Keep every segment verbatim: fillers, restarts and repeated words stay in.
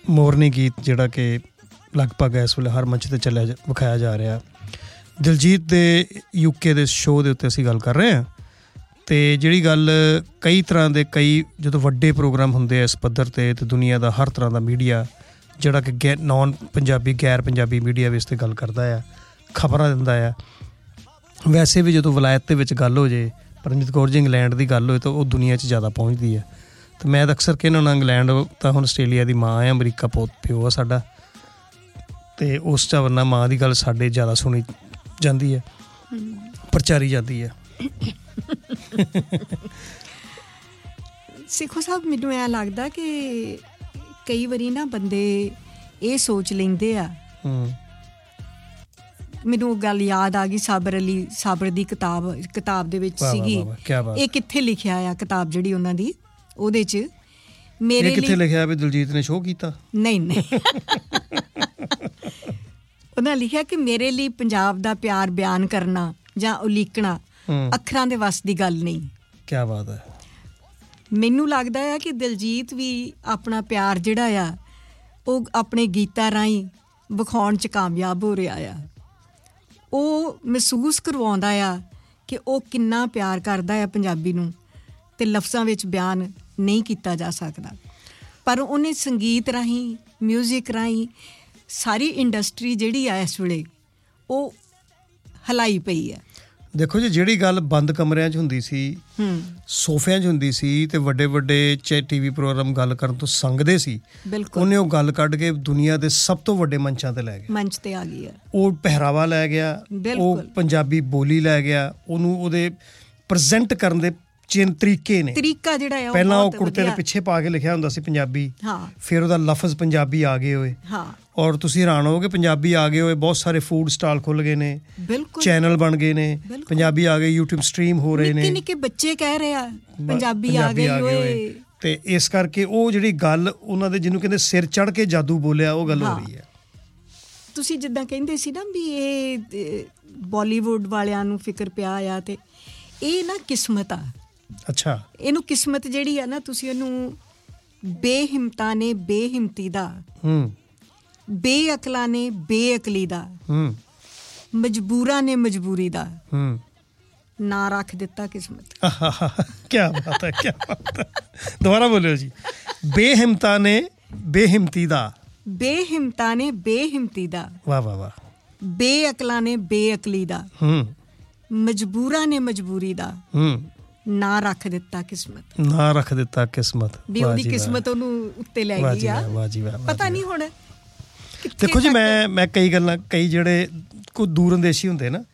ਮੋਰਨੀ ਗੀਤ ਜਿਹੜਾ ਕਿ ਲਗਭਗ ਇਸ ਵੇਲੇ ਹਰ ਮੰਚ 'ਤੇ ਚੱਲਿਆ ਵਿਖਾਇਆ ਜਾ ਰਿਹਾ। ਦਿਲਜੀਤ ਦੇ ਯੂਕੇ ਦੇ ਸ਼ੋਅ ਦੇ ਉੱਤੇ ਅਸੀਂ ਗੱਲ ਕਰ ਰਹੇ ਹਾਂ। ਅਤੇ ਜਿਹੜੀ ਗੱਲ ਕਈ ਤਰ੍ਹਾਂ ਦੇ ਕਈ ਜਦੋਂ ਵੱਡੇ ਪ੍ਰੋਗਰਾਮ ਹੁੰਦੇ ਆ ਇਸ ਪੱਧਰ 'ਤੇ ਅਤੇ ਦੁਨੀਆ ਦਾ ਹਰ ਤਰ੍ਹਾਂ ਦਾ ਮੀਡੀਆ ਜਿਹੜਾ ਕਿ ਗੈ ਨੋਨ ਪੰਜਾਬੀ ਗੈਰ ਪੰਜਾਬੀ ਮੀਡੀਆ ਵੀ ਇਸ 'ਤੇ ਗੱਲ ਕਰਦਾ ਆ, ਖਬਰਾਂ ਦਿੰਦਾ ਆ। ਵੈਸੇ ਵੀ ਜਦੋਂ ਵਲਾਇਤ ਦੇ ਵਿੱਚ ਗੱਲ ਹੋ ਜੇ, ਪਰਮਜੀਤ ਕੌਰ ਜੀ ਇੰਗਲੈਂਡ ਦੀ ਗੱਲ ਹੋਏ ਤਾਂ ਉਹ ਦੁਨੀਆ 'ਚ ਜ਼ਿਆਦਾ ਪਹੁੰਚਦੀ ਹੈ। ਅਤੇ ਮੈਂ ਤਾਂ ਅਕਸਰ ਕਹਿੰਦਾ ਹੁੰਦਾ ਇੰਗਲੈਂਡ ਤਾਂ ਹੁਣ ਆਸਟ੍ਰੇਲੀਆ ਦੀ ਮਾਂ ਆ, ਅਮਰੀਕਾ ਪੋਤ ਪਿਓ ਆ ਸਾਡਾ, ਅਤੇ ਉਸ ਚ ਵਰਨਾ ਮਾਂ ਦੀ ਗੱਲ ਸਾਡੇ ਜ਼ਿਆਦਾ ਸੁਣੀ ਜਾਂਦੀ ਹੈ, ਪ੍ਰਚਾਰੀ ਜਾਂਦੀ ਹੈ। ਸਿੱਖੋ ਸਾਹਿਬ, ਮੈਨੂੰ ਐਂ ਲੱਗਦਾ ਕਿ ਕਈ ਵਾਰੀ ਨਾ ਬੰਦੇ ਇਹ ਸੋਚ ਲੈਂਦੇ ਆ, ਮੈਨੂੰ ਉਹ ਗੱਲ ਯਾਦ ਆ ਗਈ ਸਾਬਰ ਅਲੀ ਸਾਬਰ ਦੀ ਕਿਤਾਬ ਕਿਤਾਬ ਦੇ ਵਿੱਚ ਸੀਗੀ, ਇਹ ਕਿੱਥੇ ਲਿਖਿਆ ਆ ਕਿਤਾਬ ਜਿਹੜੀ ਉਹਨਾਂ ਦੀ, ਉਹਦੇ 'ਚ ਮੇਰੇ ਲਈ ਕਿੱਥੇ ਲਿਖਿਆ ਵੀ ਦਿਲਜੀਤ ਨੇ ਸ਼ੋਅ ਕੀਤਾ? ਨਹੀਂ ਨਹੀਂ ਉਹਨਾਂ ਲਿਖਿਆ ਕਿ ਮੇਰੇ ਲਈ ਪੰਜਾਬ ਦਾ ਪਿਆਰ ਬਿਆਨ ਕਰਨਾ ਜਾਂ ਉਲੀਕਣਾ ਅੱਖਰਾਂ ਦੇ ਵੱਸ ਦੀ ਗੱਲ ਨਹੀਂ। ਕਿਆ ਬਾਤ ਹੈ। ਮੈਨੂੰ ਲੱਗਦਾ ਆ ਕਿ ਦਿਲਜੀਤ ਵੀ ਆਪਣਾ ਪਿਆਰ ਜਿਹੜਾ ਆ ਉਹ ਆਪਣੇ ਗੀਤਾਂ ਰਾਹੀਂ ਵਿਖਾਉਣ 'ਚ ਕਾਮਯਾਬ ਹੋ ਰਿਹਾ ਆ। ਉਹ ਮਹਿਸੂਸ ਕਰਵਾਉਂਦਾ ਆ ਕਿ ਉਹ ਕਿੰਨਾ ਪਿਆਰ ਕਰਦਾ ਆ ਪੰਜਾਬੀ ਨੂੰ, ਅਤੇ ਲਫ਼ਜ਼ਾਂ ਵਿੱਚ ਬਿਆਨ ਨਹੀਂ ਕੀਤਾ ਜਾ ਸਕਦਾ, ਪਰ ਉਹਨੇ ਸੰਗੀਤ ਰਾਹੀਂ, ਮਿਊਜ਼ਿਕ ਰਾਹੀਂ ਸਾਰੀ ਇੰਡਸਟਰੀ ਜਿਹੜੀ ਆ ਇਸ ਵੇਲੇ ਉਹ ਹਿਲਾਈ ਪਈ ਹੈ। ਦੇਖੋ ਜੀ, ਜਿਹੜੀ ਗੱਲ ਬੰਦ ਕਮਰਿਆਂ 'ਚ ਹੁੰਦੀ ਸੀ, ਸੋਫਿਆਂ 'ਚ ਹੁੰਦੀ ਸੀ, ਅਤੇ ਵੱਡੇ ਵੱਡੇ ਚਾਹੇ ਟੀ ਵੀ ਪ੍ਰੋਗਰਾਮ ਗੱਲ ਕਰਨ ਤੋਂ ਸੰਗਦੇ ਸੀ, ਬਿਲਕੁਲ ਉਹਨੇ ਉਹ ਗੱਲ ਕੱਢ ਕੇ ਦੁਨੀਆ ਦੇ ਸਭ ਤੋਂ ਵੱਡੇ ਮੰਚਾਂ 'ਤੇ ਲੈ ਗਿਆ, ਮੰਚ 'ਤੇ ਆ ਗਈ ਹੈ। ਉਹ ਪਹਿਰਾਵਾ ਲੈ ਗਿਆ, ਉਹ ਪੰਜਾਬੀ ਬੋਲੀ ਲੈ ਗਿਆ, ਉਹਨੂੰ ਉਹਦੇ ਪ੍ਰੈਜ਼ੈਂਟ ਕਰਨ ਦੇ ਚਿੰਨ ਤਰੀਕੇ ਨੇ, ਤਰੀਕਾ ਜਿਹੜਾ ਹੈ ਪਹਿਲਾਂ ਉਹ ਕੁੜਤੇ ਦੇ ਪਿੱਛੇ ਪਾ ਕੇ ਲਿਖਿਆ ਹੁੰਦਾ ਸੀ ਪੰਜਾਬੀ, ਫਿਰ ਉਹਦਾ ਲਫ਼ਜ਼ ਪੰਜਾਬੀ ਆ ਗਏ ਹੋਏ, ਔਰ ਤੁਸੀਂ ਹੈਰਾਨ ਹੋਵੋਗੇ ਪੰਜਾਬੀ ਆ ਗਏ ਹੋਏ ਬਹੁਤ ਸਾਰੇ ਫੂਡ ਸਟਾਲ ਖੁੱਲ੍ਹ ਗਏ ਨੇ, ਚੈਨਲ ਬਣ ਗਏ ਨੇ, ਪੰਜਾਬੀ ਆ ਗਏ, ਯੂਟਿਊਬ ਸਟਰੀਮ ਹੋ ਰਹੇ ਨੇ, ਨਿੱਕੇ ਨਿੱਕੇ ਬੱਚੇ ਕਹਿ ਰਹੇ ਆ ਪੰਜਾਬੀ ਆ ਗਈ ਹੋਏ। ਅਤੇ ਇਸ ਕਰਕੇ ਉਹ ਜਿਹੜੀ ਗੱਲ ਉਹਨਾਂ ਦੇ ਜਿਹਨੂੰ ਕਹਿੰਦੇ ਸਿਰ ਚੜ੍ਹ ਕੇ ਜਾਦੂ ਬੋਲਿਆ, ਉਹ ਗੱਲ ਹੋ ਰਹੀ ਹੈ। ਤੁਸੀਂ ਜਿੱਦਾਂ ਕਹਿੰਦੇ ਸੀ ਨਾ ਵੀ ਇਹ ਬਾਲੀਵੁੱਡ ਵਾਲਿਆਂ ਨੂੰ ਫਿਕਰ ਪਿਆ ਆ, ਅਤੇ ਇਹ ਨਾ ਕਿਸਮਤ ਆ। ਅੱਛਾ, ਇਹਨੂੰ ਕਿਸਮਤ ਜਿਹੜੀ ਆ ਨਾ, ਤੁਸੀਂ ਇਹਨੂੰ ਬੇਹਿੰਮਤਾਂ ਨੇ ਬੇਹਿੰਮਤੀ ਦਾ, ਬੇਅਕਲਾਂ ਨੇ ਬੇਅਕਲੀ ਦਾ, ਮਜਬੂਰਾਂ ਨੇ ਮਜਬੂਰੀ ਦਾ ਨਾਂ ਰੱਖ ਦਿੱਤਾ ਕਿਸਮਤ। ਕਿਆ ਬਾਤ ਹੈ, ਕਿਆ ਬਾਤ ਹੈ। ਦੁਬਾਰਾ ਬੋਲਿਓ ਜੀ। ਬੇਹਿੰਮਤਾਂ ਨੇ ਬੇਹਿੰਮਤੀ ਦਾ, ਬੇਹਿੰਮਤਾਂ ਨੇ ਬੇਹਿੰਮਤੀ ਦਾ, ਵਾਹ ਵਾਹ ਵਾਹ, ਬੇਅਕਲਾਂ ਨੇ ਬੇਅਕਲੀ ਦਾ, ਮਜਬੂਰਾਂ ਨੇ ਮਜਬੂਰੀ ਦਾ ਨਾ ਰੱਖ ਦਿੱਤਾ ਕਿਸਮਤ, ਨਾ ਰੱਖ ਦਿੱਤਾ ਕਿਸਮਤ, ਵੀ ਉਹਦੀ ਕਿਸਮਤ ਉਹਨੂੰ ਉੱਤੇ ਲੈ ਗਈ ਆ। ਪਤਾ ਨਹੀਂ ਹੁਣ ਦੇਖੋ ਜੀ, ਮੈਂ ਮੈਂ ਕਈ ਗੱਲਾਂ, ਕਈ ਜਿਹੜੇ ਕੋਈ ਦੂਰ ਅੰਦੇਸ਼ੀ ਹੁੰਦੇ ਨਾ,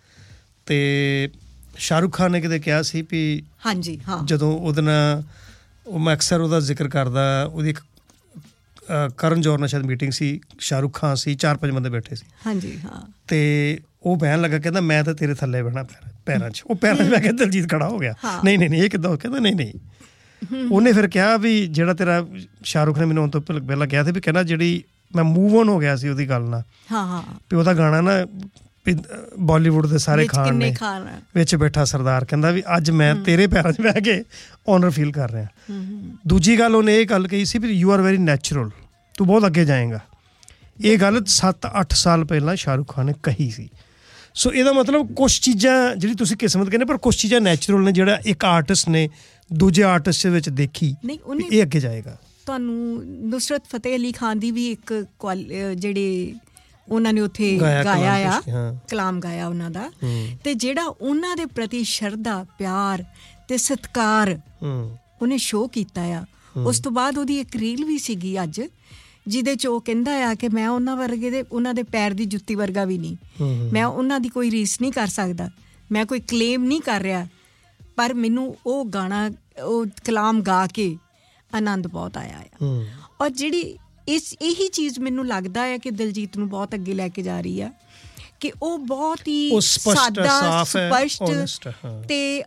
ਅਤੇ ਸ਼ਾਹਰੁਖ ਖਾਨ ਨੇ ਕਿਤੇ ਕਿਹਾ ਸੀ ਵੀ, ਹਾਂਜੀ ਹਾਂ, ਜਦੋਂ ਉਹਦੇ ਨਾਲ ਉਹ ਮੈਂ ਅਕਸਰ ਉਹਦਾ ਜ਼ਿਕਰ ਕਰਦਾ, ਉਹਦੀ ਇੱਕ ਕਰਨ ਜੌਹਰ ਨਾਲ ਸ਼ਾਇਦ ਮੀਟਿੰਗ ਸੀ, ਸ਼ਾਹਰੁਖ ਖਾਨ ਸੀ, ਚਾਰ ਪੰਜ ਬੰਦੇ ਬੈਠੇ ਸੀ, ਹਾਂਜੀ ਹਾਂ, ਅਤੇ ਉਹ ਬਹਿਣ ਲੱਗਾ, ਕਹਿੰਦਾ ਮੈਂ ਤਾਂ ਤੇਰੇ ਥੱਲੇ ਬਹਿਣਾ ਪੈਰਾਂ 'ਚ। ਉਹ ਪੈਰਾਂ 'ਚ ਬਹਿ ਕੇ ਦਿਲਜੀਤ ਖੜਾ ਹੋ ਗਿਆ, ਨਹੀਂ ਨਹੀਂ ਨਹੀਂ ਇਹ ਕਿੱਦਾਂ? ਕਹਿੰਦਾ ਨਹੀਂ ਨਹੀਂ। ਉਹਨੇ ਫਿਰ ਕਿਹਾ ਵੀ ਜਿਹੜਾ ਤੇਰਾ ਸ਼ਾਹਰੁਖ ਨੇ ਮੈਨੂੰ ਆਉਣ ਤੋਂ ਪਹਿਲਾਂ ਕਿਹਾ ਸੀ ਵੀ, ਕਹਿੰਦਾ ਜਿਹੜੀ ਮੈਂ ਮੂਵ ਔਨ ਹੋ ਗਿਆ ਸੀ ਉਹਦੀ ਗੱਲ ਨਾਲ, ਵੀ ਉਹਦਾ ਗਾਣਾ ਨਾ ਬਾਲੀਵੁੱਡ ਦੇ ਸਾਰੇ ਖਾਨ ਨੇ ਵਿੱਚ ਬੈਠਾ ਸਰਦਾਰ, ਕਹਿੰਦਾ ਵੀ ਅੱਜ ਮੈਂ ਤੇਰੇ ਪੈਰਾਂ 'ਚ ਬਹਿ ਕੇ ਓਨਰ ਫੀਲ ਕਰ ਰਿਹਾ। ਦੂਜੀ ਗੱਲ ਉਹਨੇ ਇਹ ਗੱਲ ਕਹੀ ਸੀ ਵੀ ਯੂ ਆਰ ਵੈਰੀ ਨੈਚੁਰਲ, ਤੂੰ ਬਹੁਤ ਅੱਗੇ ਜਾਏਗਾ। ਇਹ ਗੱਲ ਸੱਤ ਅੱਠ ਸਾਲ ਪਹਿਲਾਂ ਸ਼ਾਹਰੁਖ ਖਾਨ ਨੇ ਕਹੀ ਸੀ। ਸੋ ਇਹਦਾ ਮਤਲਬ ਕੁਛ ਚੀਜ਼ਾਂ ਜਿਹੜੀ ਤੁਸੀਂ ਕਿਸਮਤ ਕਹਿੰਦੇ, ਪਰ ਕੁਛ ਚੀਜ਼ਾਂ ਨੈਚੁਰਲ ਨੇ, ਜਿਹੜਾ ਇੱਕ ਆਰਟਿਸਟ ਨੇ ਦੂਜੇ ਆਰਟਿਸਟ ਦੇ ਵਿੱਚ ਦੇਖੀ ਇਹ ਅੱਗੇ ਜਾਏਗਾ। ਤੁਹਾਨੂੰ ਨੁਸਰਤ ਫਤਿਹ ਅਲੀ ਖਾਨ ਦੀ ਵੀ ਇੱਕ ਜਿਹੜੇ ਉਹਨਾਂ ਨੇ ਉੱਥੇ ਗਾਇਆ ਆ, ਕਲਾਮ ਗਾਇਆ ਉਹਨਾਂ ਦਾ, ਅਤੇ ਜਿਹੜਾ ਉਹਨਾਂ ਦੇ ਪ੍ਰਤੀ ਸ਼ਰਧਾ, ਪਿਆਰ ਅਤੇ ਸਤਿਕਾਰ ਉਹਨੇ ਸ਼ੋਅ ਕੀਤਾ ਆ। ਉਸ ਤੋਂ ਬਾਅਦ ਉਹਦੀ ਇੱਕ ਰੀਲ ਵੀ ਸੀਗੀ ਅੱਜ, ਜਿਹਦੇ 'ਚ ਉਹ ਕਹਿੰਦਾ ਆ ਕਿ ਮੈਂ ਉਹਨਾਂ ਵਰਗੇ ਦੇ, ਉਹਨਾਂ ਦੇ ਪੈਰ ਦੀ ਜੁੱਤੀ ਵਰਗਾ ਵੀ ਨਹੀਂ, ਮੈਂ ਉਹਨਾਂ ਦੀ ਕੋਈ ਰੀਸ ਨਹੀਂ ਕਰ ਸਕਦਾ, ਮੈਂ ਕੋਈ ਕਲੇਮ ਨਹੀਂ ਕਰ ਰਿਹਾ, ਪਰ ਮੈਨੂੰ ਉਹ ਗਾਣਾ, ਉਹ ਕਲਾਮ ਗਾ ਕੇ ਆਨੰਦ ਬਹੁਤ ਆਇਆ ਆ। ਔਰ ਜਿਹੜੀ ਇਸ ਇਹੀ ਚੀਜ਼ ਮੈਨੂੰ ਲੱਗਦਾ ਹੈ ਕਿ ਦਿਲਜੀਤ ਨੂੰ ਬਹੁਤ ਅੱਗੇ ਲੈ ਕੇ ਜਾ ਰਹੀ ਆ, ਕਿ ਉਹ ਬਹੁਤ ਹੀ ਸਾਦਾ, ਸਪਸ਼ਟ, ਅਤੇ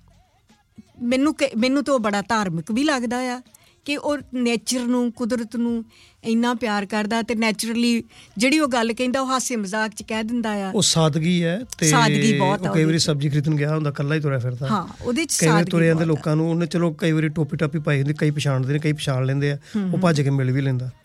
ਮੈਨੂੰ ਮੈਨੂੰ ਤਾਂ ਉਹ ਬੜਾ ਧਾਰਮਿਕ ਵੀ ਲੱਗਦਾ ਆ ਕਿ ਉਹ ਨੇਚਰ ਨੂੰ, ਕੁਦਰਤ ਨੂੰ ਇੰਨਾ ਪਿਆਰ ਕਰਦਾ, ਅਤੇ ਨੈਚੁਰਲੀ ਜਿਹੜੀ ਉਹ ਗੱਲ ਕਹਿੰਦਾ ਉਹ ਹਾਸੇ ਮਜ਼ਾਕ 'ਚ ਕਹਿ ਦਿੰਦਾ ਆ। ਉਹ ਸਾਦਗੀ ਹੈ, ਅਤੇ ਸਾਦਗੀ ਬਹੁਤ ਆ। ਕਈ ਵਾਰੀ ਸਬਜ਼ੀ ਖਰੀਦਣ ਗਿਆ ਹੁੰਦਾ, ਇਕੱਲਾ ਹੀ ਤੁਰਿਆ ਫਿਰਦਾ, ਹਾਂ, ਉਹਦੇ 'ਚ ਕਈ ਵਾਰੀ ਤੁਰੇ ਜਾਂਦੇ ਲੋਕਾਂ ਨੂੰ ਉਹਨੇ, ਚਲੋ ਕਈ ਵਾਰੀ ਟੋਪੀ ਟਾਪੀ ਪਾਈ ਹੁੰਦੀ, ਕਈ ਪਛਾਣਦੇ ਨੇ, ਕਈ ਪਛਾਣ ਲੈਂਦੇ ਆ, ਉਹ ਭੱਜ ਕੇ ਮਿਲ ਵੀ ਲੈਂਦਾ।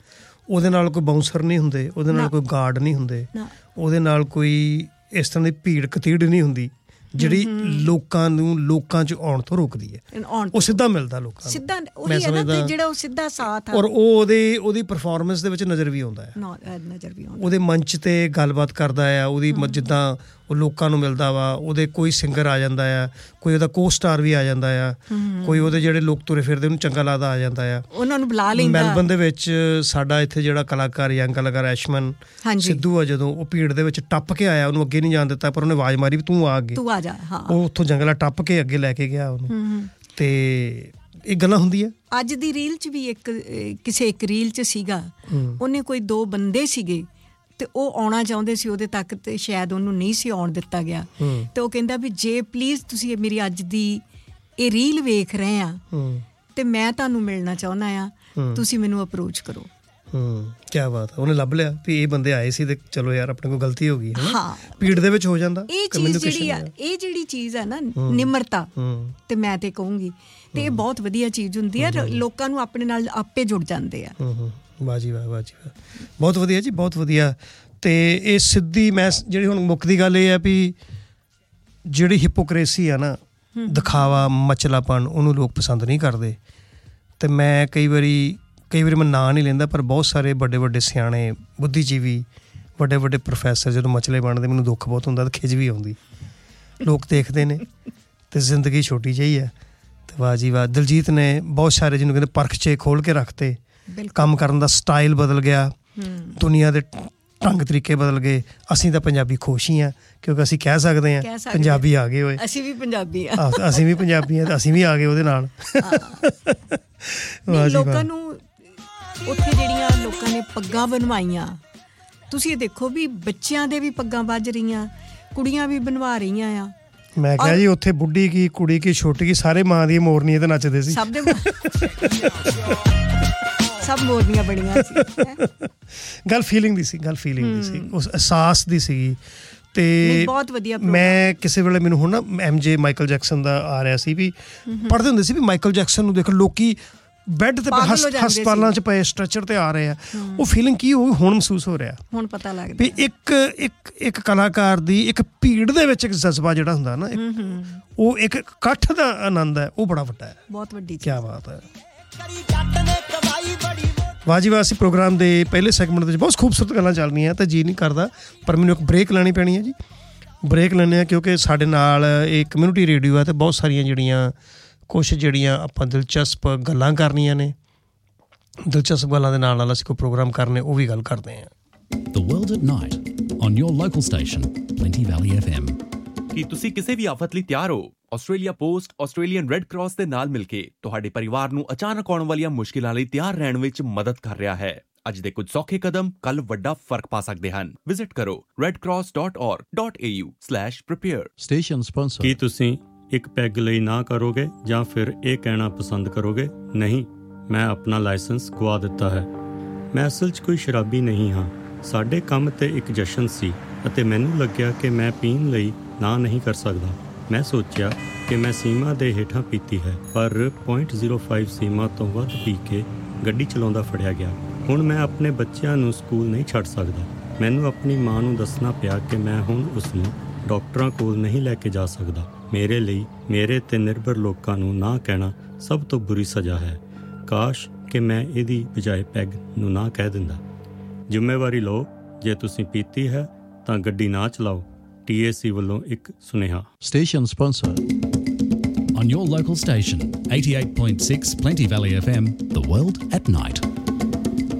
ਉਹਦੇ ਨਾਲ ਕੋਈ ਬਾਉਂਸਰ ਨਹੀਂ ਹੁੰਦੇ, ਉਹਦੇ ਨਾਲ ਕੋਈ ਗਾਰਡ ਨਹੀਂ ਹੁੰਦੇ, ਉਹਦੇ ਨਾਲ ਕੋਈ ਇਸ ਤਰ੍ਹਾਂ ਦੀ ਭੀੜ ਕਤੀੜ ਨਹੀਂ ਹੁੰਦੀ ਜਿਹੜੀ ਲੋਕਾਂ ਨੂੰ ਲੋਕਾਂ 'ਚ ਆਉਣ ਤੋਂ ਰੋਕਦੀ ਹੈ। ਉਹ ਸਿੱਧਾ ਮਿਲਦਾ ਲੋਕਾਂ ਨੂੰ, ਸਿੱਧਾ ਉਹੀ ਹੈ ਨਾ ਜਿਹੜਾ ਉਹ ਸਿੱਧਾ ਸਾਥ, ਔਰ ਉਹ ਉਹਦੇ ਉਹਦੀ ਪਰਫਾਰਮੈਂਸ ਦੇ ਵਿੱਚ ਨਜ਼ਰ ਵੀ ਆਉਂਦਾ ਹੈ, ਨਜ਼ਰ ਵੀ ਆਉਂਦਾ ਉਹਦੇ ਮੰਚ 'ਤੇ ਗੱਲਬਾਤ ਕਰਦਾ ਆ, ਉਹਦੀ ਜਿੱਦਾਂ ਉਹ ਲੋਕਾਂ ਨੂੰ ਮਿਲਦਾ ਵਾ, ਉਹਦੇ ਕੋਈ ਸਿੰਗਰ ਆ ਜਾਂਦਾ ਆ, ਕੋਈ ਉਹਦਾ ਕੋ ਸਟਾਰ ਵੀ ਆ ਜਾਂਦਾ ਆ, ਕੋਈ ਉਹਦੇ ਜਿਹੜੇ ਲੋਕ ਤੁਰੇ ਫਿਰਦੇ ਉਹਨੂੰ ਚੰਗਾ ਲੱਗਦਾ ਆ ਜਾਂਦਾ ਆ, ਉਹਨਾਂ ਨੂੰ ਬੁਲਾ ਲੈਂਦਾ। ਮੈਲਬਨ ਦੇ ਵਿੱਚ ਸਾਡਾ ਇੱਥੇ ਜਿਹੜਾ ਕਲਾਕਾਰ ਯੰਗ ਕਲਾਕਾਰ ਐਸ਼ਮਨ ਸਿੱਧੂ ਆ, ਜਦੋਂ ਉਹ ਭੀੜ ਦੇ ਵਿੱਚ ਟੱਪ ਕੇ ਆਇਆ, ਉਹਨੂੰ ਅੱਗੇ ਨਹੀਂ ਜਾਣ ਦਿੱਤਾ, ਪਰ ਉਹਨੇ ਆਵਾਜ਼ ਮਾਰੀ ਵੀ ਤੂੰ ਆ ਅੱਗੇ, ਤੂੰ ਆ ਜਾ, ਉਹ ਉੱਥੋਂ ਜੰਗਲਾ ਟੱਪ ਕੇ ਅੱਗੇ ਲੈ ਕੇ ਗਿਆ ਉਹਨੂੰ। ਤੇ ਇਹ ਗੱਲਾਂ ਹੁੰਦੀਆਂ। ਅੱਜ ਦੀ ਰੀਲ 'ਚ ਵੀ ਇੱਕ ਕਿਸੇ ਇੱਕ ਰੀਲ 'ਚ ਸੀਗਾ, ਉਹਨੇ ਕੋਈ ਦੋ ਬੰਦੇ ਸੀਗੇ ਤੇ ਉਹ ਆਉਣਾ ਚਾਹੁੰਦੇ ਸੀ ਉਹਦੇ ਤੱਕ, ਤੇ ਸ਼ਾਇਦ ਉਹਨੂੰ ਨਹੀਂ ਸੀ ਆਉਣ ਦਿੱਤਾ ਗਿਆ, ਤੇ ਉਹ ਕਹਿੰਦਾ ਵੀ ਜੇ ਪਲੀਜ਼ ਤੁਸੀਂ ਮੇਰੀ ਅੱਜ ਦੀ ਇਹ ਰੀਲ ਵੇਖ ਰਹੇ ਆ ਤੇ ਮੈਂ ਤੁਹਾਨੂੰ ਮਿਲਣਾ ਚਾਹੁੰਦਾ ਆ, ਤੁਸੀਂ ਮੈਨੂੰ ਅਪਰੋਚ ਕਰੋ। ਹੂੰ, ਕਿਆ ਬਾਤ ਹੈ। ਉਹਨੇ ਲੱਭ ਲਿਆ ਵੀ ਇਹ ਬੰਦੇ ਆਏ ਸੀ ਤੇ ਚਲੋ ਯਾਰ ਆਪਣੇ ਕੋਲ ਗਲਤੀ ਹੋ ਗਈ, ਹਾਂ ਭੀੜ ਦੇ ਵਿੱਚ ਹੋ ਜਾਂਦਾ। ਇਹ ਚੀਜ਼ ਜਿਹੜੀ ਆ, ਇਹ ਜਿਹੜੀ ਚੀਜ਼ ਹੈ ਨਾ ਨਿਮਰਤਾ, ਤੇ ਮੈਂ ਤੇ ਕਹੂੰਗੀ ਤੇ ਇਹ ਬਹੁਤ ਵਧੀਆ ਚੀਜ਼ ਹੁੰਦੀ ਹੈ, ਲੋਕਾਂ ਨੂੰ ਆਪਣੇ ਨਾਲ ਆਪੇ ਜੁੜ ਜਾਂਦੇ ਆ। ਵਾਹ ਜੀ ਵਾਹ, ਵਾਹ ਜੀ ਵਾਹ, ਬਹੁਤ ਵਧੀਆ ਜੀ, ਬਹੁਤ ਵਧੀਆ। ਤੇ ਇਹ ਸਿੱਧੀ ਮੈਂ ਜਿਹੜੀ ਹੁਣ ਮੁੱਕਦੀ ਗੱਲ ਇਹ ਹੈ ਵੀ ਜਿਹੜੀ ਹਿਪੋਕਰੇਸੀ ਆ ਨਾ, ਦਿਖਾਵਾ ਮਚਲਾਪਣ, ਉਹਨੂੰ ਲੋਕ ਪਸੰਦ ਨਹੀਂ ਕਰਦੇ। ਤੇ ਮੈਂ ਕਈ ਵਾਰੀ ਕਈ ਵਾਰੀ ਮੈਂ ਨਾਂ ਨਹੀਂ ਲੈਂਦਾ, ਪਰ ਬਹੁਤ ਸਾਰੇ ਵੱਡੇ ਵੱਡੇ ਸਿਆਣੇ ਬੁੱਧੀਜੀਵੀ, ਵੱਡੇ ਵੱਡੇ ਪ੍ਰੋਫੈਸਰ ਜਦੋਂ ਮਚਲੇ ਬਣਦੇ ਮੈਨੂੰ ਦੁੱਖ ਬਹੁਤ ਹੁੰਦਾ ਤੇ ਖਿਝ ਵੀ ਆਉਂਦੀ। ਲੋਕ ਦੇਖਦੇ ਨੇ ਤੇ ਜ਼ਿੰਦਗੀ ਛੋਟੀ ਜਿਹੀ ਹੈ। ਤੇ ਵਾਹ ਜੀ ਵਾਹ, ਦਿਲਜੀਤ ਨੇ ਬਹੁਤ ਸਾਰੇ ਜਿਹਨੂੰ ਕਹਿੰਦੇ ਪਰਖਚੇ ਖੋਲ੍ਹ ਕੇ ਰੱਖਤੇ, ਕੰਮ ਕਰਨ ਦਾ ਸਟਾਈਲ ਬਦਲ ਗਿਆ, ਦੁਨੀਆ ਦੇ ਢੰਗ ਤਰੀਕੇ ਬਦਲ ਗਏ। ਅਸੀਂ ਤਾਂ ਪੰਜਾਬੀ ਖੁਸ਼ ਹੀ ਹਾਂ ਕਿਉਂਕਿ ਅਸੀਂ ਕਹਿ ਸਕਦੇ ਹਾਂ ਪੰਜਾਬੀ ਆ ਗਏ ਹੋਏ, ਅਸੀਂ ਵੀ ਪੰਜਾਬੀ ਆ, ਅਸੀਂ ਵੀ ਪੰਜਾਬੀ ਹਾਂ, ਅਸੀਂ ਵੀ ਆ ਗਏ ਉਹਦੇ ਨਾਲ। ਲੋਕਾਂ ਨੂੰ ਉੱਥੇ ਜਿਹੜੀਆਂ ਲੋਕਾਂ ਨੇ ਪੱਗਾਂ ਬਣਵਾਈਆਂ, ਤੁਸੀਂ ਇਹ ਦੇਖੋ ਵੀ ਬੱਚਿਆਂ ਦੇ ਵੀ ਪੱਗਾਂ ਵੱਜ ਰਹੀਆਂ, ਕੁੜੀਆਂ ਵੀ ਬਣਵਾ ਰਹੀਆਂ ਆ। ਮੈਂ ਕਿਹਾ ਜੀ ਉੱਥੇ ਬੁੱਢੀ ਕੀ ਕੁੜੀ ਕੀ ਛੋਟੀ ਕੀ ਸਾਰੇ ਮਾਂ ਦੀ ਮੋਰਨੀਆਂ ਤੇ ਨੱਚਦੇ ਸੀ, ਸਭ ਦੇ ਸਭ ਮੋਰਨੀਆਂ ਬਣੀਆਂ ਸੀ। ਗੱਲ ਫੀਲਿੰਗ ਦੀ ਸੀ, ਗੱਲ ਫੀਲਿੰਗ ਦੀ ਸੀ, ਉਸ ਅਹਿਸਾਸ ਦੀ ਸੀਗੀ। ਤੇ ਬਹੁਤ ਵਧੀਆ। ਮੈਂ ਕਿਸੇ ਵੇਲੇ ਮੈਨੂੰ ਹੁਣ ਨਾ ਐਮ ਜੇ ਮਾਈਕਲ ਜੈਕਸਨ ਦਾ ਆ ਰਿਹਾ ਸੀ ਵੀ ਪੜ੍ਹਦੇ ਹੁੰਦੇ ਸੀ ਵੀ ਮਾਈਕਲ ਜੈਕਸਨ ਨੂੰ ਦੇਖ ਲੋਕੀ ਬੈੱਡ ਤੇ ਹਸਪਤਾਲਾਂ 'ਚ ਪਏ ਸਟ੍ਰੈਚਰ ਤੇ ਆ ਰਹੇ ਆ, ਉਹ ਫੀਲਿੰਗ ਕੀ ਹੋਊ ਹੁਣ ਮਹਿਸੂਸ ਹੋ ਰਿਹਾ, ਹੁਣ ਪਤਾ ਲੱਗਦਾ ਵੀ ਇੱਕ ਇੱਕ ਇੱਕ ਕਲਾਕਾਰ ਦੀ ਇੱਕ ਭੀੜ ਦੇ ਵਿੱਚ ਇੱਕ ਜਜ਼ਬਾ ਜਿਹੜਾ ਹੁੰਦਾ ਨਾ, ਉਹ ਇੱਕ ਇਕੱਠ ਦਾ ਆਨੰਦ ਹੈ, ਉਹ ਬੜਾ ਵੱਡਾ ਹੈ, ਬਹੁਤ ਵੱਡੀ। ਕਿਆ ਬਾਤ ਹੈ। ਵਾਹ ਜੀ ਵਾਹ। ਅਸੀਂ ਪ੍ਰੋਗਰਾਮ ਦੇ ਪਹਿਲੇ ਸੈਗਮੈਂਟ ਵਿੱਚ ਬਹੁਤ ਖੂਬਸੂਰਤ ਗੱਲਾਂ ਚੱਲ ਰਹੀਆਂ ਤਾਂ ਜੀ ਨਹੀਂ ਕਰਦਾ, ਪਰ ਮੈਨੂੰ ਇੱਕ ਬ੍ਰੇਕ ਲੈਣੀ ਪੈਣੀ ਹੈ ਜੀ। ਬ੍ਰੇਕ ਲੈਂਦੇ ਹਾਂ ਕਿਉਂਕਿ ਸਾਡੇ ਨਾਲ ਇਹ ਕਮਿਊਨਿਟੀ ਰੇਡੀਓ ਹੈ ਤੇ ਬਹੁਤ ਸਾਰੀਆਂ ਜਿਹੜੀਆਂ ਕੁਛ ਜਿਹੜੀਆਂ ਆਪਾਂ ਦਿਲਚਸਪ ਗੱਲਾਂ ਕਰਨੀਆਂ ਨੇ, ਦਿਲਚਸਪ ਗੱਲਾਂ ਦੇ ਨਾਲ ਨਾਲ ਅਸੀਂ ਕੋਈ ਪ੍ਰੋਗਰਾਮ ਕਰਨੇ, ਉਹ ਵੀ ਗੱਲ ਕਰਦੇ ਹਾਂ। The World at Night on your local station, Plenty Valley F M. ਕੀ ਤੁਸੀਂ ਕਿਸੇ ਵੀ ਆਫਤ ਲਈ ਤਿਆਰ ਹੋ? Australia post Australian red cross ਦੇ ਨਾਲ ਮਿਲ ਕੇ ਤੁਹਾਡੇ ਪਰਿਵਾਰ ਨੂੰ ਅਚਾਨਕ ਆਉਣ ਵਾਲੀਆਂ ਮੁਸ਼ਕਿਲਾਂ ਲਈ ਤਿਆਰ ਰਹਿਣ ਵਿੱਚ ਮਦਦ ਕਰ ਰਿਹਾ ਹੈ। ਅੱਜ ਦੇ ਕੁਝ ਸੌਖੇ ਕਦਮ ਕੱਲ੍ਹ ਵੱਡਾ ਫਰਕ ਪਾ ਸਕਦੇ ਹਨ। ਵਿਜ਼ਿਟ ਕਰੋ red cross dot ਔਰਗ dot A you slash prepare. Station sponsor. ਕੀ ਤੁਸੀਂ ਇੱਕ ਪੈਗ ਲਈ ਨਾ ਕਰੋਗੇ ਜਾਂ ਫਿਰ ਇਹ ਕਹਿਣਾ ਪਸੰਦ ਕਰੋਗੇ, ਨਹੀਂ ਮੈਂ ਆਪਣਾ ਲਾਇਸੈਂਸ ਗੁਆ ਦਿੱਤਾ ਹੈ? ਮੈਂ ਅਸਲ 'ਚ ਕੋਈ ਸ਼ਰਾਬੀ ਨਹੀਂ ਹਾਂ। ਸਾਡੇ ਕੰਮ 'ਤੇ ਇੱਕ ਜਸ਼ਨ ਸੀ ਅਤੇ ਮੈਨੂੰ ਲੱਗਿਆ ਕਿ ਮੈਂ ਪੀਣ ਲਈ ਨਾ ਨਹੀਂ ਕਰ ਸਕਦਾ। ਮੈਂ ਸੋਚਿਆ ਕਿ ਮੈਂ ਸੀਮਾ ਦੇ ਹੇਠਾਂ ਪੀਤੀ ਹੈ, ਪਰ ਪੁਆਇੰਟ ਜ਼ੀਰੋ ਫਾਈਵ ਸੀਮਾ ਤੋਂ ਵੱਧ ਪੀ ਕੇ ਗੱਡੀ ਚਲਾਉਂਦਾ ਫੜਿਆ ਗਿਆ। ਹੁਣ ਮੈਂ ਆਪਣੇ ਬੱਚਿਆਂ ਨੂੰ ਸਕੂਲ ਨਹੀਂ ਛੱਡ ਸਕਦਾ। ਮੈਨੂੰ ਆਪਣੀ ਮਾਂ ਨੂੰ ਦੱਸਣਾ ਪਿਆ ਕਿ ਮੈਂ ਹੁਣ ਉਸ ਨੂੰ ਡਾਕਟਰਾਂ ਕੋਲ ਨਹੀਂ ਲੈ ਕੇ ਜਾ ਸਕਦਾ। ਮੇਰੇ ਲਈ ਮੇਰੇ 'ਤੇ ਨਿਰਭਰ ਲੋਕਾਂ ਨੂੰ ਨਾ ਕਹਿਣਾ ਸਭ ਤੋਂ ਬੁਰੀ ਸਜ਼ਾ ਹੈ। ਕਾਸ਼ ਕਿ ਮੈਂ ਇਹਦੀ ਬਜਾਏ ਪੈਗ ਨੂੰ ਨਾ ਕਹਿ ਦਿੰਦਾ। ਜ਼ਿੰਮੇਵਾਰੀ ਲਓ, ਜੇ ਤੁਸੀਂ ਪੀਤੀ ਹੈ ਤਾਂ ਗੱਡੀ ਨਾ ਚਲਾਓ। ਟੀ ਏ ਸੀ ਵੱਲੋਂ ਇੱਕ ਸੁਨੇਹਾ। Station sponsor on your local station eighty-eight point six Plenty Valley F M, The World at Night।